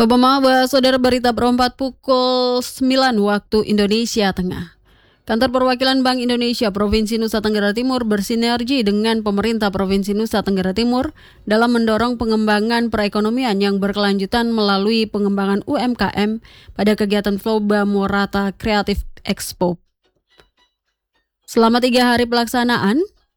Bapak Maba, saudara berita berempat pukul 9 waktu Indonesia Tengah. Kantor Perwakilan Bank Indonesia Provinsi Nusa Tenggara Timur bersinergi dengan pemerintah Provinsi Nusa Tenggara Timur dalam mendorong pengembangan perekonomian yang berkelanjutan melalui pengembangan UMKM pada kegiatan Floba Morata Creative Expo. Selama 3 hari pelaksanaan,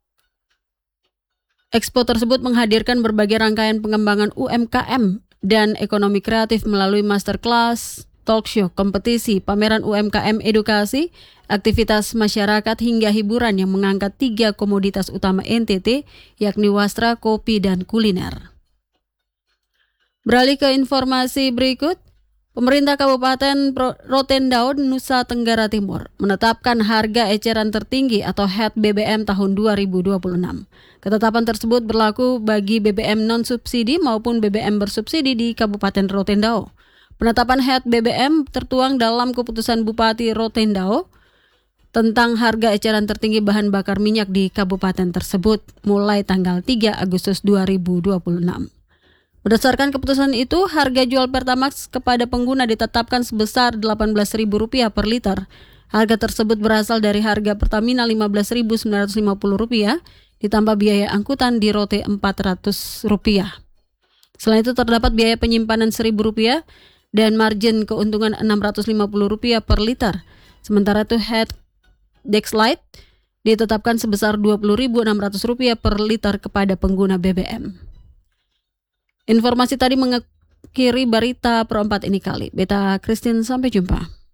Expo tersebut menghadirkan berbagai rangkaian pengembangan UMKM dan ekonomi kreatif melalui masterclass, talk show, kompetisi, pameran UMKM edukasi, aktivitas masyarakat hingga hiburan yang mengangkat 3 komoditas utama NTT, yakni wastra, kopi, dan kuliner. Beralih ke informasi berikut, pemerintah Kabupaten Rotendao, Nusa Tenggara Timur menetapkan harga eceran tertinggi atau HET BBM tahun 2026. Ketetapan tersebut berlaku bagi BBM non-subsidi maupun BBM bersubsidi di Kabupaten Rotendao. Penetapan HET BBM tertuang dalam keputusan Bupati Rotendao tentang harga eceran tertinggi bahan bakar minyak di kabupaten tersebut mulai tanggal 3 Agustus 2026. Berdasarkan keputusan itu, harga jual Pertamax kepada pengguna ditetapkan sebesar Rp18.000 per liter. Harga tersebut berasal dari harga Pertamina Rp15.950, ditambah biaya angkutan di Rote Rp400. Selain itu terdapat biaya penyimpanan Rp1.000 dan margin keuntungan Rp650 per liter. Sementara itu head Dexlite ditetapkan sebesar Rp20.600 per liter kepada pengguna BBM. Informasi tadi mengakhiri berita perempat ini kali. Beta Christine, sampai jumpa.